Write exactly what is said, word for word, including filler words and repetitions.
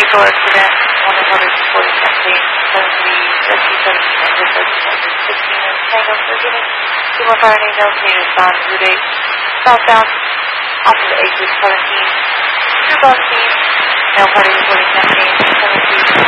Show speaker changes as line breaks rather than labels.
door accident, one hundred forty something, seven three, rescue seventeen hundred, rescue sixteen, and Tango Forgiving. Two more fire angels, meters on Route eight, southbound, off of the exit seventeen, two bus team, mail party reporting campaign, seven three.